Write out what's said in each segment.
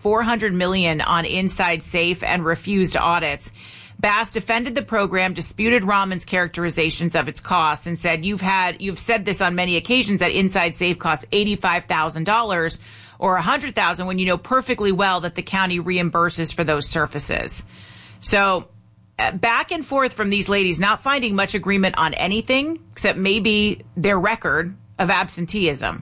$400 million on Inside Safe and refused audits. Bass defended the program, disputed Rahman's characterizations of its costs, and said, you've said this on many occasions that Inside Safe costs $85,000 or $100,000 when you know perfectly well that the county reimburses for those services. So back and forth from these ladies, not finding much agreement on anything except maybe their record of absenteeism.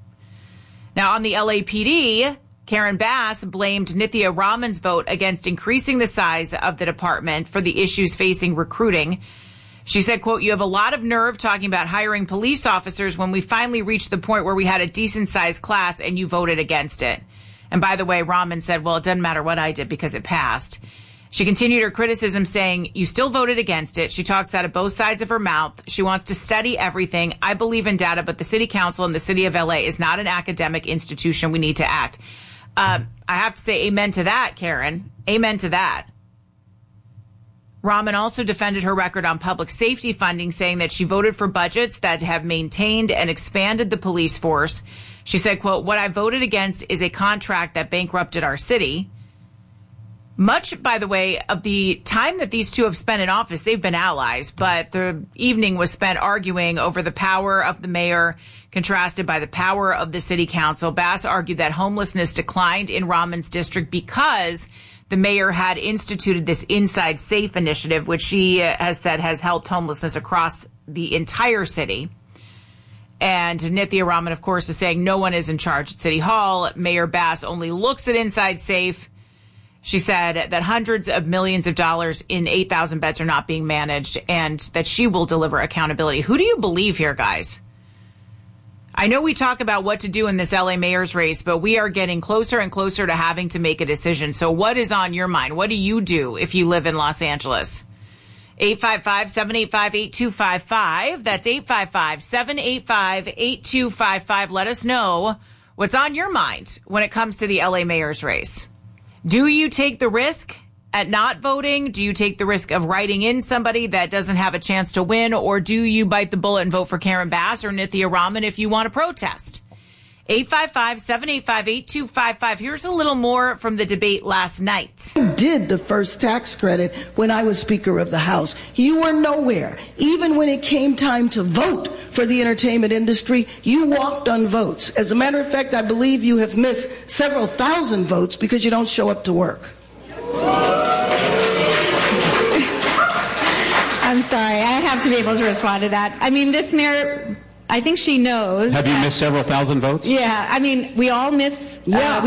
Now on the LAPD, Karen Bass blamed Nithya Rahman's vote against increasing the size of the department for the issues facing recruiting. She said, quote, you have a lot of nerve talking about hiring police officers when we finally reached the point where we had a decent-sized class and you voted against it. And by the way, Rahman said, well, it doesn't matter what I did because it passed. She continued her criticism saying, you still voted against it. She talks out of both sides of her mouth. She wants to study everything. I believe in data, but the city council in the city of LA is not an academic institution. We need to act. I have to say amen to that, Karen. Amen to that. Rahman also defended her record on public safety funding, saying that she voted for budgets that have maintained and expanded the police force. She said, quote, what I voted against is a contract that bankrupted our city. Much, by the way, of the time that these two have spent in office, they've been allies, but the evening was spent arguing over the power of the mayor contrasted by the power of the city council. Bass argued that homelessness declined in Rahman's district because the mayor had instituted this Inside Safe initiative, which she has said has helped homelessness across the entire city. And Nithya Rahman, of course, is saying no one is in charge at City Hall. Mayor Bass only looks at Inside Safe. She said that hundreds of millions of dollars in 8,000 beds are not being managed and that she will deliver accountability. Who do you believe here, guys? I know we talk about what to do in this LA mayor's race, but we are getting closer and closer to having to make a decision. So what is on your mind? What do you do if you live in Los Angeles? 855-785-8255. That's 855-785-8255. Let us know what's on your mind when it comes to the LA mayor's race. Do you take the risk at not voting? Do you take the risk of writing in somebody that doesn't have a chance to win? Or do you bite the bullet and vote for Karen Bass or Nithya Rahman if you want to protest? 855-785-8255. Here's a little more from the debate last night. You did the first tax credit when I was Speaker of the House. You were nowhere. Even when it came time to vote for the entertainment industry, you walked on votes. As a matter of fact, I believe you have missed several thousand votes because you don't show up to work. I'm sorry. I have to be able to respond to that. I mean, this mayor, I think she knows. Have you missed several thousand votes? Yeah, I mean, we all miss. Days of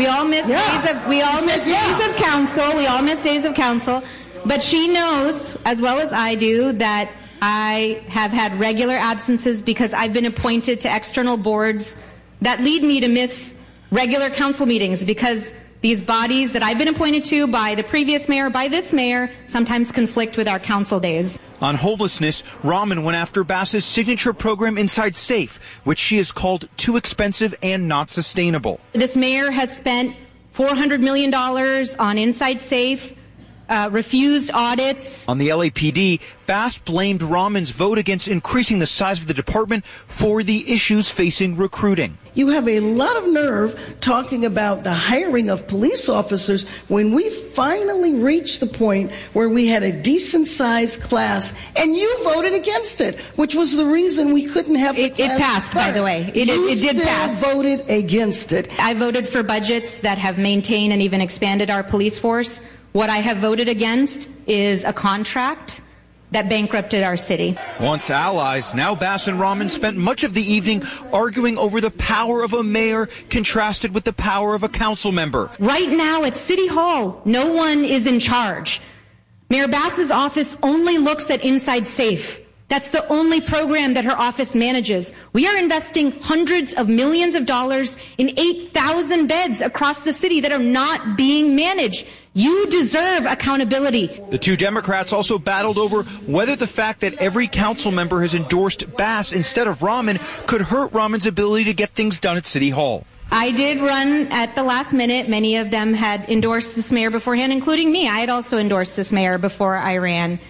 council. We all miss days of council. But she knows, as well as I do, that I have had regular absences because I've been appointed to external boards that lead me to miss regular council meetings because these bodies that I've been appointed to by the previous mayor, by this mayor, sometimes conflict with our council days. On homelessness, Rahman went after Bass's signature program Inside Safe, which she has called too expensive and not sustainable. This mayor has spent $400 million on Inside Safe, refused audits. On the LAPD, Bass blamed Rahman's vote against increasing the size of the department for the issues facing recruiting. You have a lot of nerve talking about the hiring of police officers when we finally reached the point where we had a decent-sized class, and you voted against it, which was the reason we couldn't have the class. It passed, by the way. It did pass. You voted against it. I voted for budgets that have maintained and even expanded our police force. What I have voted against is a contract that bankrupted our city. Once allies, now Bass and Rahman spent much of the evening arguing over the power of a mayor contrasted with the power of a council member. Right now at City Hall, no one is in charge. Mayor Bass's office only looks at Inside Safe. That's the only program that her office manages. We are investing hundreds of millions of dollars in 8,000 beds across the city that are not being managed. You deserve accountability. The two Democrats also battled over whether the fact that every council member has endorsed Bass instead of Rahman could hurt Rahman's ability to get things done at City Hall. I did run at the last minute. Many of them had endorsed this mayor beforehand, including me. I had also endorsed this mayor before I ran.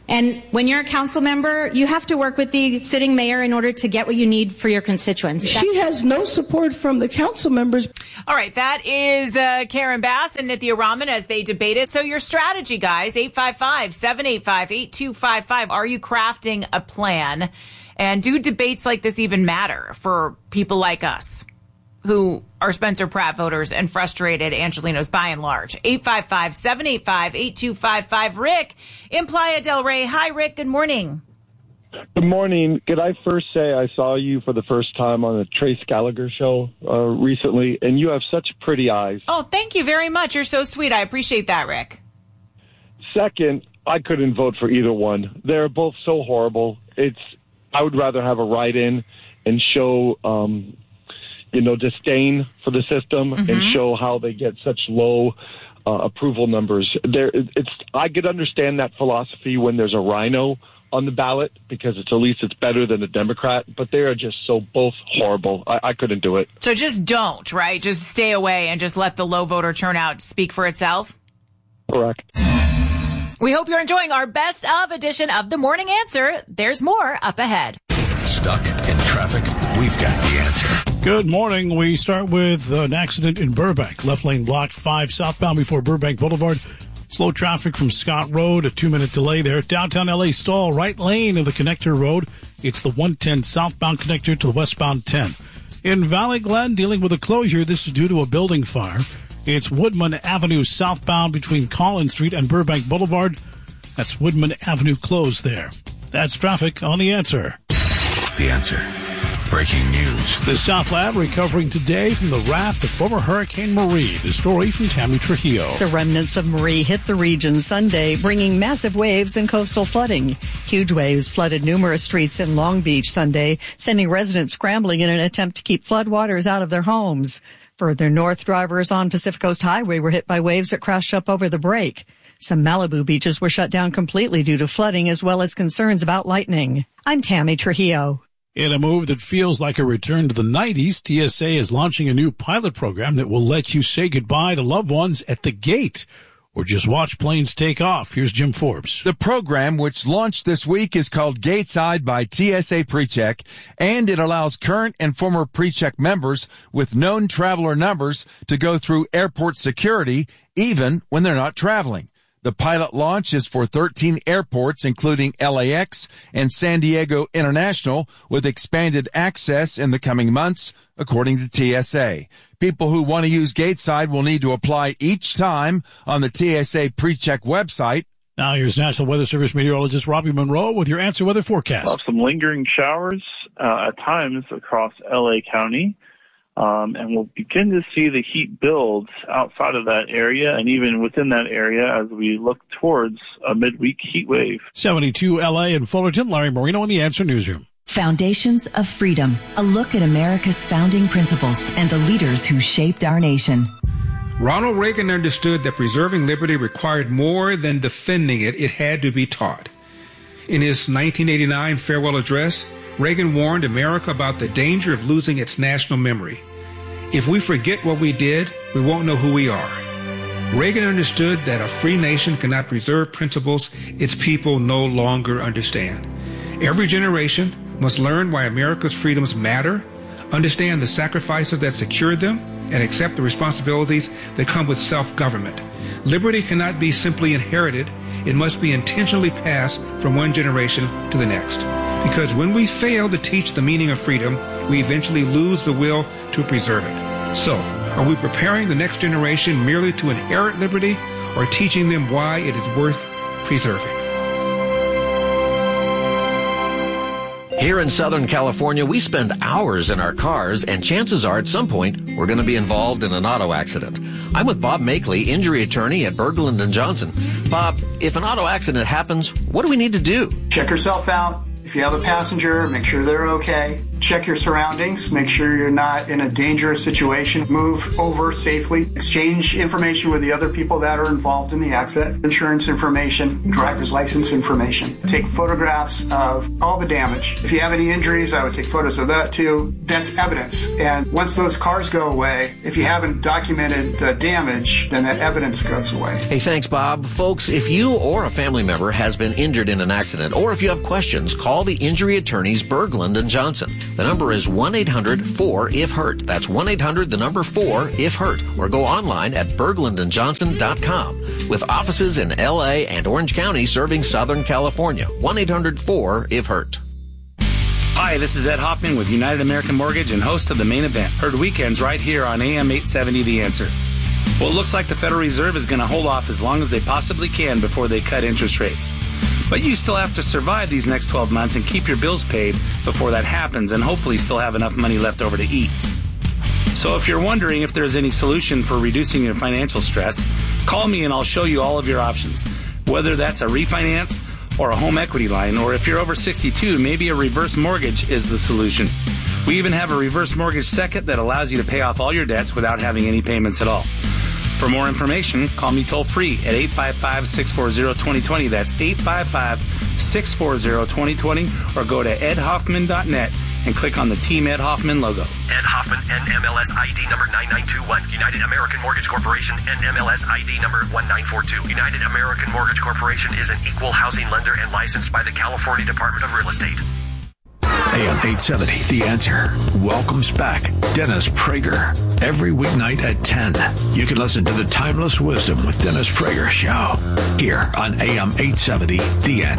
And when you're a council member, you have to work with the sitting mayor in order to get what you need for your constituents. She has no support from the council members. All right, that is Karen Bass and Nithya Raman as they debated. So your strategy, guys, 855-785-8255. Are you crafting a plan? And do debates like this even matter for people like us who are Spencer Pratt voters and frustrated Angelenos by and large? 855-785-8255. Rick in Playa del Rey. Hi, Rick. Good morning. Good morning. Could I first say I saw you for the first time on the Trace Gallagher show recently, and you have such pretty eyes. Oh, thank you very much. You're so sweet. I appreciate that, Rick. Second, I couldn't vote for either one. They're both so horrible. I would rather have a write-in and show disdain for the system and show how they get such low approval numbers. I could understand that philosophy when there's a rhino on the ballot because at least it's better than a Democrat, but they are just so both horrible. I couldn't do it. So just don't, right? Just stay away and just let the low voter turnout speak for itself? Correct. We hope you're enjoying our best of edition of The Morning Answer. There's more up ahead. Stuck in traffic? We've got the answer. Good morning. We start with an accident in Burbank. Left lane blocked 5 southbound before Burbank Boulevard. Slow traffic from Scott Road. A 2-minute delay there. Downtown LA stall. Right lane of the connector road. It's the 110 southbound connector to the westbound 10. In Valley Glen, dealing with a closure. This is due to a building fire. It's Woodman Avenue southbound between Collins Street and Burbank Boulevard. That's Woodman Avenue closed there. That's traffic on The Answer. The Answer. Breaking news. The South Lab recovering today from the wrath of former Hurricane Marie. The story from Tammy Trujillo. The remnants of Marie hit the region Sunday, bringing massive waves and coastal flooding. Huge waves flooded numerous streets in Long Beach Sunday, sending residents scrambling in an attempt to keep floodwaters out of their homes. Further north, drivers on Pacific Coast Highway were hit by waves that crashed up over the break. Some Malibu beaches were shut down completely due to flooding as well as concerns about lightning. I'm Tammy Trujillo. In a move that feels like a return to the 90s, TSA is launching a new pilot program that will let you say goodbye to loved ones at the gate or just watch planes take off. Here's Jim Forbes. The program, which launched this week, is called Gateside by TSA PreCheck, and it allows current and former PreCheck members with known traveler numbers to go through airport security even when they're not traveling. The pilot launch is for 13 airports, including LAX and San Diego International, with expanded access in the coming months, according to TSA. People who want to use Gateside will need to apply each time on the TSA PreCheck website. Now here's National Weather Service meteorologist Robbie Monroe with your Answer Weather forecast. We'll have some lingering showers at times across LA County. And we'll begin to see the heat build outside of that area and even within that area as we look towards a midweek heat wave. 72 LA and Fullerton. Larry Marino in the Answer Newsroom. Foundations of Freedom, a look at America's founding principles and the leaders who shaped our nation. Ronald Reagan understood that preserving liberty required more than defending it. It had to be taught. In his 1989 farewell address, Reagan warned America about the danger of losing its national memory. If we forget what we did, we won't know who we are. Reagan understood that a free nation cannot preserve principles its people no longer understand. Every generation must learn why America's freedoms matter, understand the sacrifices that secured them, and accept the responsibilities that come with self-government. Liberty cannot be simply inherited. It must be intentionally passed from one generation to the next. Because when we fail to teach the meaning of freedom, we eventually lose the will to preserve it. So, are we preparing the next generation merely to inherit liberty or teaching them why it is worth preserving? Here in Southern California, we spend hours in our cars, and chances are at some point we're going to be involved in an auto accident. I'm with Bob Makeley, injury attorney at Berglund & Johnson. Bob, if an auto accident happens, what do we need to do? Check yourself out. If you have a passenger, make sure they're okay. Check your surroundings. Make sure you're not in a dangerous situation. Move over safely. Exchange information with the other people that are involved in the accident. Insurance information, driver's license information. Take photographs of all the damage. If you have any injuries, I would take photos of that too. That's evidence. And once those cars go away, if you haven't documented the damage, then that evidence goes away. Hey, thanks, Bob. Folks, if you or a family member has been injured in an accident, or if you have questions, call the injury attorneys Berglund and Johnson. The number is 1-800-4-IF-HURT. That's 1-800-4-IF-HURT. Or go online at berglundandjohnson.com. With offices in L.A. and Orange County serving Southern California. 1-800-4-IF-HURT. Hi, this is Ed Hoffman with United American Mortgage and host of The Main Event. Heard weekends right here on AM 870 The Answer. Well, it looks like the Federal Reserve is going to hold off as long as they possibly can before they cut interest rates. But you still have to survive these next 12 months and keep your bills paid before that happens, and hopefully still have enough money left over to eat. So if you're wondering if there's any solution for reducing your financial stress, call me and I'll show you all of your options. Whether that's a refinance or a home equity line, or if you're over 62, maybe a reverse mortgage is the solution. We even have a reverse mortgage second that allows you to pay off all your debts without having any payments at all. For more information, call me toll-free at 855-640-2020. That's 855-640-2020. Or go to edhoffman.net and click on the Team Ed Hoffman logo. Ed Hoffman, NMLS ID number 9921. United American Mortgage Corporation, NMLS ID number 1942. United American Mortgage Corporation is an equal housing lender and licensed by the California Department of Real Estate. AM 870, The Answer, welcomes back Dennis Prager. Every weeknight at 10, you can listen to the Timeless Wisdom with Dennis Prager show here on AM 870, The Answer.